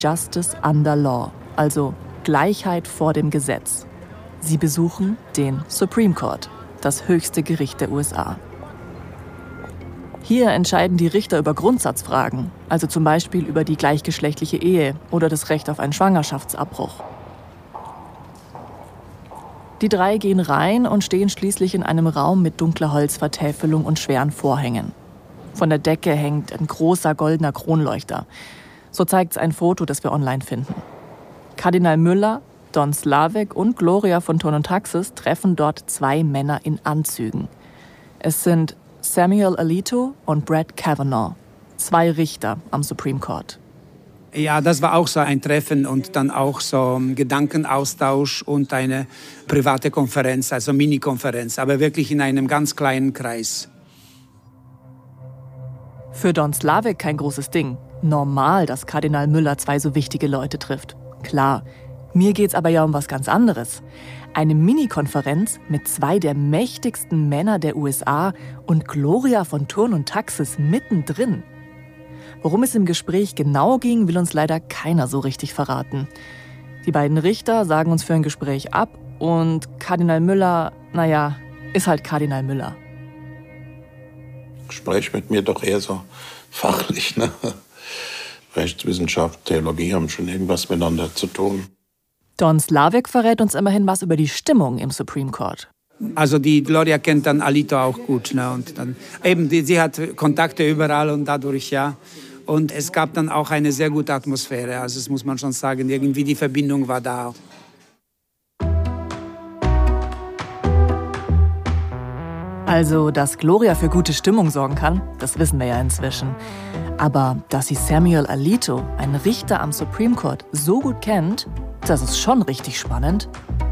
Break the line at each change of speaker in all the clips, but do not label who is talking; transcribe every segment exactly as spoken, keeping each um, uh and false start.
Justice under Law, also Gleichheit vor dem Gesetz. Sie besuchen den Supreme Court, das höchste Gericht der U S A. Hier entscheiden die Richter über Grundsatzfragen, also zum Beispiel über die gleichgeschlechtliche Ehe oder das Recht auf einen Schwangerschaftsabbruch. Die drei gehen rein und stehen schließlich in einem Raum mit dunkler Holzvertäfelung und schweren Vorhängen. Von der Decke hängt ein großer goldener Kronleuchter. So zeigt es ein Foto, das wir online finden. Kardinal Müller, Don Slavek und Gloria von Thurn und Taxis treffen dort zwei Männer in Anzügen. Es sind Samuel Alito und Brett Kavanaugh, zwei Richter am Supreme Court.
Ja, das war auch so ein Treffen und dann auch so ein Gedankenaustausch und eine private Konferenz, also Mini-Konferenz, aber wirklich in einem ganz kleinen Kreis.
Für Don Slavek kein großes Ding. Normal, dass Kardinal Müller zwei so wichtige Leute trifft. Klar, mir geht's aber ja um was ganz anderes. Eine Mini-Konferenz mit zwei der mächtigsten Männer der U S A und Gloria von Thurn und Taxis mittendrin. Worum es im Gespräch genau ging, will uns leider keiner so richtig verraten. Die beiden Richter sagen uns für ein Gespräch ab und Kardinal Müller, naja, ist halt Kardinal Müller.
Gespräch mit mir doch eher so fachlich, ne? Rechtswissenschaft, Theologie haben schon irgendwas miteinander zu tun.
Don Slavek verrät uns immerhin was über die Stimmung im Supreme Court.
Also die Gloria kennt dann Alito auch gut, ne? Und dann eben, die, sie hat Kontakte überall und dadurch, ja. Und es gab dann auch eine sehr gute Atmosphäre. Also das muss man schon sagen, irgendwie die Verbindung war da.
Also, dass Gloria für gute Stimmung sorgen kann, das wissen wir ja inzwischen. Aber dass sie Samuel Alito, einen Richter am Supreme Court, so gut kennt, das ist schon richtig spannend.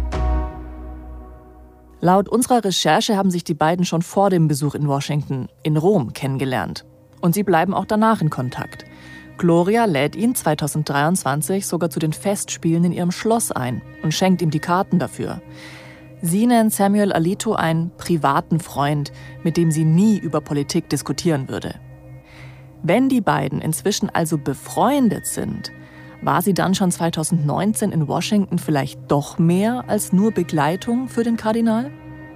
Laut unserer Recherche haben sich die beiden schon vor dem Besuch in Washington, in Rom, kennengelernt. Und sie bleiben auch danach in Kontakt. Gloria lädt ihn zweitausenddreiundzwanzig sogar zu den Festspielen in ihrem Schloss ein und schenkt ihm die Karten dafür. Sie nennt Samuel Alito einen privaten Freund, mit dem sie nie über Politik diskutieren würde. Wenn die beiden inzwischen also befreundet sind, war sie dann schon zweitausendneunzehn in Washington vielleicht doch mehr als nur Begleitung für den Kardinal?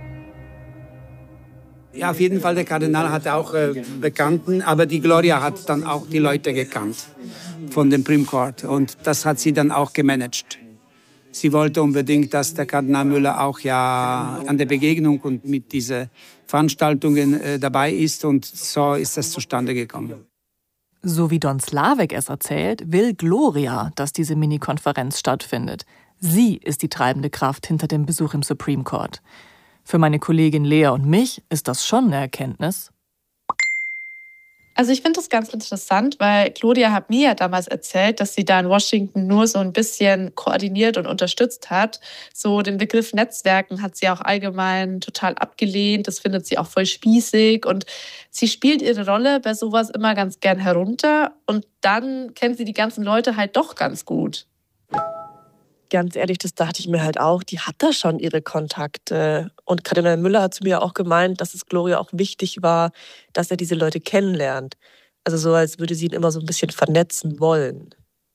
Ja, auf jeden Fall, der Kardinal hatte auch äh, Bekannten, aber die Gloria hat dann auch die Leute gekannt von dem Supreme Court und das hat sie dann auch gemanagt. Sie wollte unbedingt, dass der Kardinal Müller auch ja an der Begegnung und mit diesen Veranstaltungen äh, dabei ist und so ist das zustande gekommen.
So wie Don Slavek es erzählt, will Gloria, dass diese Mini-Konferenz stattfindet. Sie ist die treibende Kraft hinter dem Besuch im Supreme Court. Für meine Kollegin Lea und mich ist das schon eine Erkenntnis.
Also ich finde das ganz interessant, weil Gloria hat mir ja damals erzählt, dass sie da in Washington nur so ein bisschen koordiniert und unterstützt hat. So den Begriff Netzwerken hat sie auch allgemein total abgelehnt. Das findet sie auch voll spießig und sie spielt ihre Rolle bei sowas immer ganz gern herunter und dann kennt sie die ganzen Leute halt doch ganz gut.
Ganz ehrlich, das dachte ich mir halt auch, die hat da schon ihre Kontakte. Und Kardinal Müller hat zu mir auch gemeint, dass es Gloria auch wichtig war, dass er diese Leute kennenlernt. Also so, als würde sie ihn immer so ein bisschen vernetzen wollen.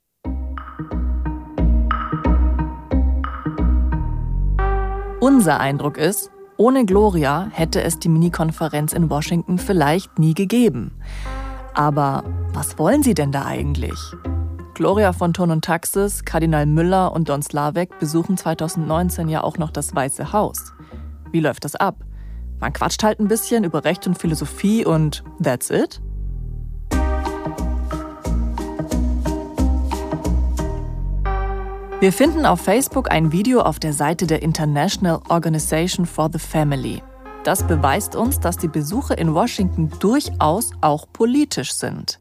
Unser Eindruck ist, ohne Gloria hätte es die Mini-Konferenz in Washington vielleicht nie gegeben. Aber was wollen sie denn da eigentlich? Gloria von Thurn und Taxis, Kardinal Müller und Don Slavek besuchen zweitausendneunzehn ja auch noch das Weiße Haus. Wie läuft das ab? Man quatscht halt ein bisschen über Recht und Philosophie und that's it? Wir finden auf Facebook ein Video auf der Seite der International Organization for the Family. Das beweist uns, dass die Besuche in Washington durchaus auch politisch sind.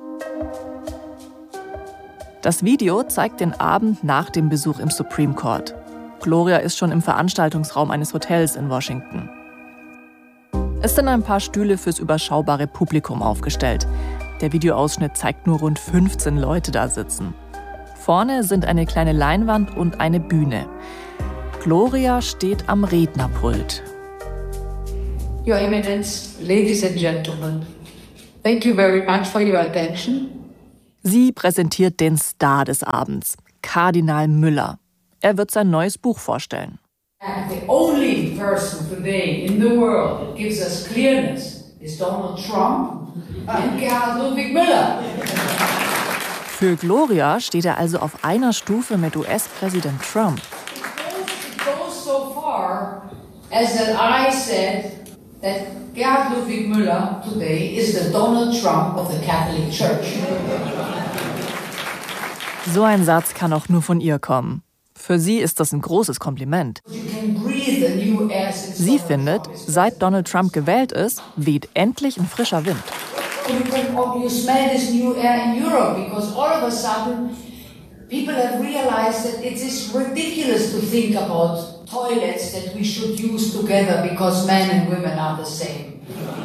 Das Video zeigt den Abend nach dem Besuch im Supreme Court. Gloria ist schon im Veranstaltungsraum eines Hotels in Washington. Es sind ein paar Stühle fürs überschaubare Publikum aufgestellt. Der Videoausschnitt zeigt nur rund fünfzehn Leute da sitzen. Vorne sind eine kleine Leinwand und eine Bühne. Gloria steht am Rednerpult.
Your Eminence, ladies and gentlemen, thank you very much for your attention.
Sie präsentiert den Star des Abends, Kardinal Müller. Er wird sein neues Buch vorstellen.
The only person today in the world that gives us clearness is Donald Trump and Gerhard Ludwig Müller.
Für Gloria steht er also auf einer Stufe mit U S-Präsident Trump.
It goes so far as that I said that Gerhard Ludwig Müller today is the Donald Trump of the Catholic Church.
So ein Satz kann auch nur von ihr kommen. Für sie ist das ein großes Kompliment. Sie findet, seit Donald Trump gewählt ist, weht endlich ein frischer Wind.
You can you smell this new air in Europe because all of a sudden people have realized that it is ridiculous to think about toilets that we should use together because men and women are the same.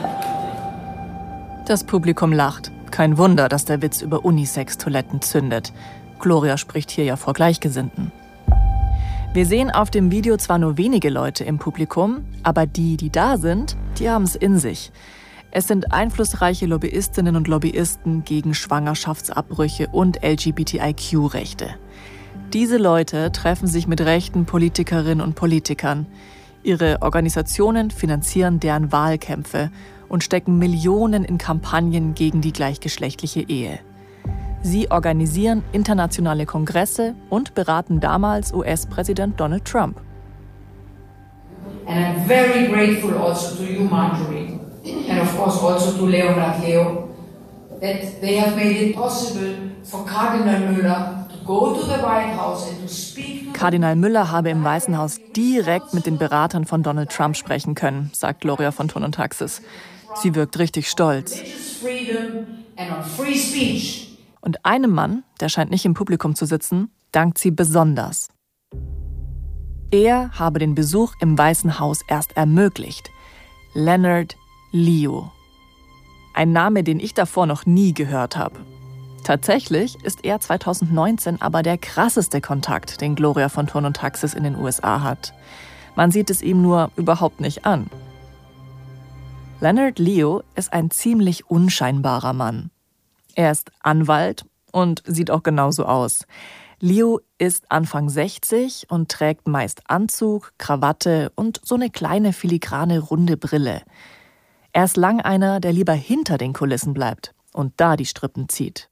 Das Publikum lacht. Kein Wunder, dass der Witz über Unisex-Toiletten zündet. Gloria spricht hier ja vor Gleichgesinnten. Wir sehen auf dem Video zwar nur wenige Leute im Publikum, aber die, die da sind, die haben es in sich. Es sind einflussreiche Lobbyistinnen und Lobbyisten gegen Schwangerschaftsabbrüche und L G B T I Q-Rechte. Diese Leute treffen sich mit rechten Politikerinnen und Politikern. Ihre Organisationen finanzieren deren Wahlkämpfe und stecken Millionen in Kampagnen gegen die gleichgeschlechtliche Ehe. Sie organisieren internationale Kongresse und beraten damals U S-Präsident Donald Trump.
And I'm very grateful also to you, Marjorie, and of course also to Leonard Leo, that they have made it possible for Kardinal Müller to go to the White House and to speak.
Kardinal Müller habe im Weißen Haus direkt mit den Beratern von Donald Trump sprechen können, sagt Gloria von Thurn und Taxis. Sie wirkt richtig stolz. Und einem Mann, der scheint nicht im Publikum zu sitzen, dankt sie besonders. Er habe den Besuch im Weißen Haus erst ermöglicht. Leonard Leo. Ein Name, den ich davor noch nie gehört habe. Tatsächlich ist er zweitausendneunzehn aber der krasseste Kontakt, den Gloria von Thurn und Taxis in den U S A hat. Man sieht es ihm nur überhaupt nicht an. Leonard Leo ist ein ziemlich unscheinbarer Mann. Er ist Anwalt und sieht auch genauso aus. Leo ist Anfang sechzig und trägt meist Anzug, Krawatte und so eine kleine filigrane runde Brille. Er ist lang einer, der lieber hinter den Kulissen bleibt und da die Strippen zieht.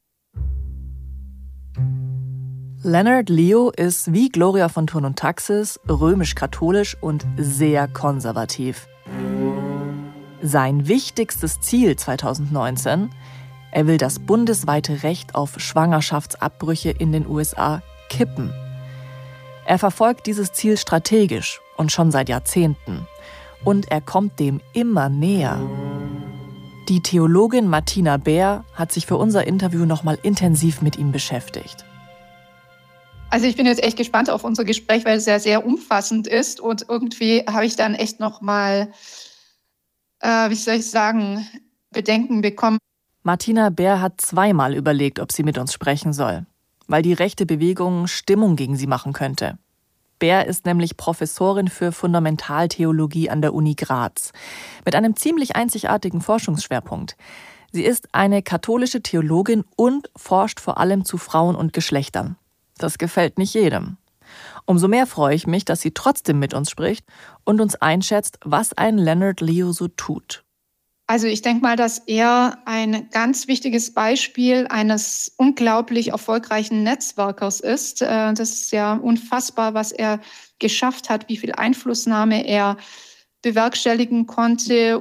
Leonard Leo ist wie Gloria von Thurn und Taxis römisch-katholisch und sehr konservativ. Sein wichtigstes Ziel zweitausendneunzehn: Er will das bundesweite Recht auf Schwangerschaftsabbrüche in den U S A kippen. Er verfolgt dieses Ziel strategisch und schon seit Jahrzehnten. Und er kommt dem immer näher. Die Theologin Martina Beer hat sich für unser Interview nochmal intensiv mit ihm beschäftigt.
Also ich bin jetzt echt gespannt auf unser Gespräch, weil es ja sehr umfassend ist. Und irgendwie habe ich dann echt nochmal, äh, wie soll ich sagen, Bedenken bekommen.
Martina Beer hat zweimal überlegt, ob sie mit uns sprechen soll, weil die rechte Bewegung Stimmung gegen sie machen könnte. Beer ist nämlich Professorin für Fundamentaltheologie an der Uni Graz, mit einem ziemlich einzigartigen Forschungsschwerpunkt. Sie ist eine katholische Theologin und forscht vor allem zu Frauen und Geschlechtern. Das gefällt nicht jedem. Umso mehr freue ich mich, dass sie trotzdem mit uns spricht und uns einschätzt, was ein Leonard Leo so tut.
Also ich denke mal, dass er ein ganz wichtiges Beispiel eines unglaublich erfolgreichen Netzwerkers ist. Das ist ja unfassbar, was er geschafft hat, wie viel Einflussnahme er bewerkstelligen konnte.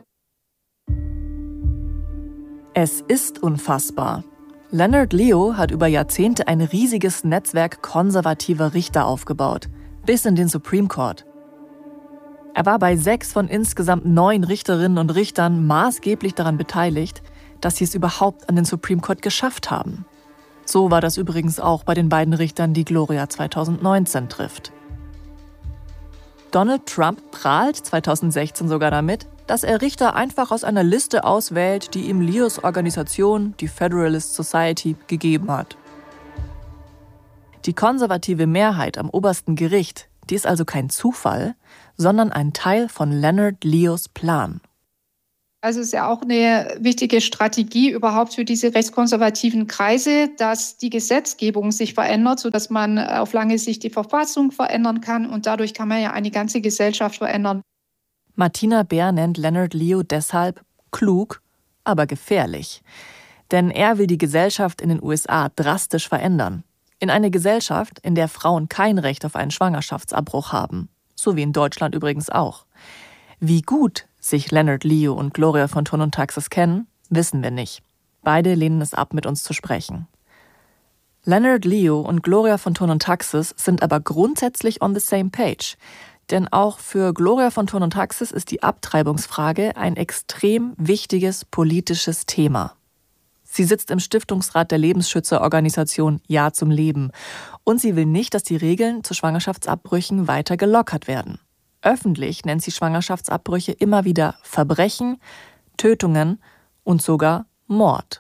Es ist unfassbar. Leonard Leo hat über Jahrzehnte ein riesiges Netzwerk konservativer Richter aufgebaut, bis in den Supreme Court. Er war bei sechs von insgesamt neun Richterinnen und Richtern maßgeblich daran beteiligt, dass sie es überhaupt an den Supreme Court geschafft haben. So war das übrigens auch bei den beiden Richtern, die Gloria zweitausendneunzehn trifft. Donald Trump prahlt zweitausendsechzehn sogar damit, dass er Richter einfach aus einer Liste auswählt, die ihm Leos Organisation, die Federalist Society, gegeben hat. Die konservative Mehrheit am obersten Gericht, die ist also kein Zufall, sondern ein Teil von Leonard Leos Plan.
Also es ist ja auch eine wichtige Strategie überhaupt für diese rechtskonservativen Kreise, dass die Gesetzgebung sich verändert, sodass man auf lange Sicht die Verfassung verändern kann. Und dadurch kann man ja eine ganze Gesellschaft verändern.
Martina Beer nennt Leonard Leo deshalb klug, aber gefährlich. Denn er will die Gesellschaft in den U S A drastisch verändern. In eine Gesellschaft, in der Frauen kein Recht auf einen Schwangerschaftsabbruch haben. So wie in Deutschland übrigens auch. Wie gut sich Leonard Leo und Gloria von Thurn und Taxis kennen, wissen wir nicht. Beide lehnen es ab, mit uns zu sprechen. Leonard Leo und Gloria von Thurn und Taxis sind aber grundsätzlich on the same page. Denn auch für Gloria von Thurn und Taxis ist die Abtreibungsfrage ein extrem wichtiges politisches Thema. Sie sitzt im Stiftungsrat der Lebensschützerorganisation Ja zum Leben. Und sie will nicht, dass die Regeln zu Schwangerschaftsabbrüchen weiter gelockert werden. Öffentlich nennt sie Schwangerschaftsabbrüche immer wieder Verbrechen, Tötungen und sogar Mord.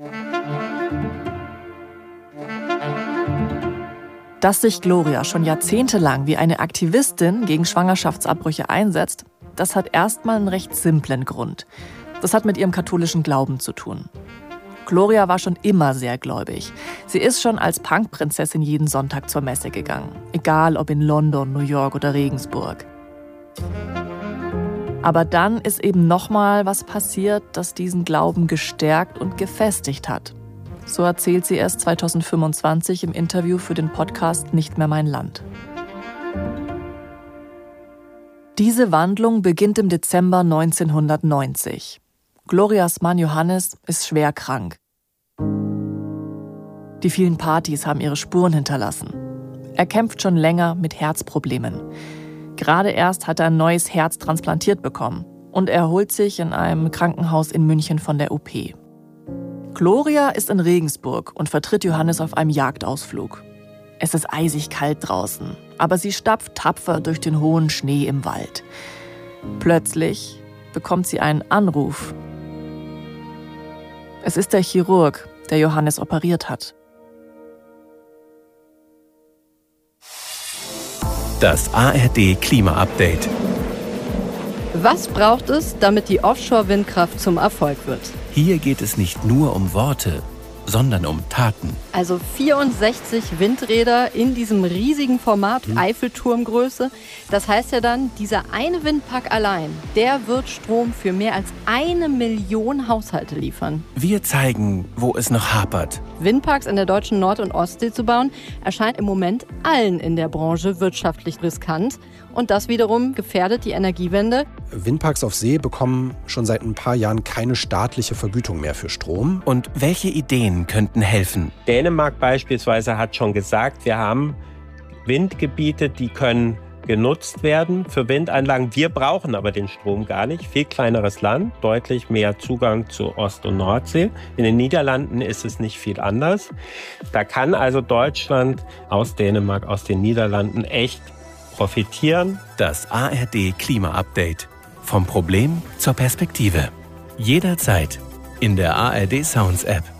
Dass sich Gloria schon jahrzehntelang wie eine Aktivistin gegen Schwangerschaftsabbrüche einsetzt, das hat erstmal einen recht simplen Grund. Das hat mit ihrem katholischen Glauben zu tun. Gloria war schon immer sehr gläubig. Sie ist schon als Punkprinzessin jeden Sonntag zur Messe gegangen. Egal ob in London, New York oder Regensburg. Aber dann ist eben nochmal was passiert, das diesen Glauben gestärkt und gefestigt hat. So erzählt sie es zweitausendfünfundzwanzig im Interview für den Podcast Nicht mehr mein Land. Diese Wandlung beginnt im Dezember neunzehnhundertneunzig. Glorias Mann Johannes ist schwer krank. Die vielen Partys haben ihre Spuren hinterlassen. Er kämpft schon länger mit Herzproblemen. Gerade erst hat er ein neues Herz transplantiert bekommen und er erholt sich in einem Krankenhaus in München von der O P. Gloria ist in Regensburg und vertritt Johannes auf einem Jagdausflug. Es ist eisig kalt draußen, aber sie stapft tapfer durch den hohen Schnee im Wald. Plötzlich bekommt sie einen Anruf. Es ist der Chirurg, der Johannes operiert hat.
Das A R D Klima-Update.
Was braucht es, damit die Offshore-Windkraft zum Erfolg wird?
Hier geht es nicht nur um Worte, sondern um Taten.
Also vierundsechzig Windräder in diesem riesigen Format, hm. Eiffelturmgröße. Das heißt ja dann, dieser eine Windpark allein, der wird Strom für mehr als eine Million Haushalte liefern.
Wir zeigen, wo es noch hapert.
Windparks in der deutschen Nord- und Ostsee zu bauen, erscheint im Moment allen in der Branche wirtschaftlich riskant. Und das wiederum gefährdet die Energiewende.
Windparks auf See bekommen schon seit ein paar Jahren keine staatliche Vergütung mehr für Strom.
Und welche Ideen könnten helfen?
Dänemark beispielsweise hat schon gesagt, wir haben Windgebiete, die können genutzt werden für Windanlagen. Wir brauchen aber den Strom gar nicht. Viel kleineres Land, deutlich mehr Zugang zu Ost- und Nordsee. In den Niederlanden ist es nicht viel anders. Da kann also Deutschland aus Dänemark, aus den Niederlanden echt profitieren.
Das A R D Klima-Update. Vom Problem zur Perspektive. Jederzeit in der A R D Sounds App.